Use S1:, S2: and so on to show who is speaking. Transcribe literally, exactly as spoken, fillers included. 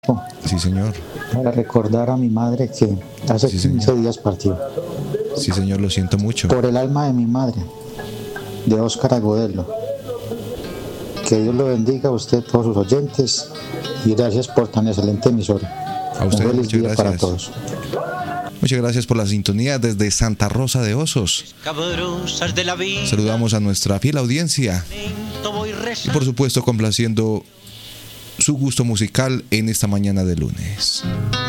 S1: Sí, señor.
S2: Para recordar a mi madre que hace
S1: Sí,
S2: quince
S1: señor.
S2: días partió.
S1: Sí, señor, lo siento mucho.
S2: Por el alma de mi madre, de Óscar Agudelo. Que Dios lo bendiga a usted, todos sus oyentes, y gracias por tan excelente emisora.
S1: A usted,
S2: Un feliz
S1: muchas
S2: día para
S1: gracias.
S2: todos.
S1: Muchas gracias por la sintonía desde Santa Rosa de Osos. Saludamos a nuestra fiel audiencia y por supuesto complaciendo su gusto musical en esta mañana de lunes.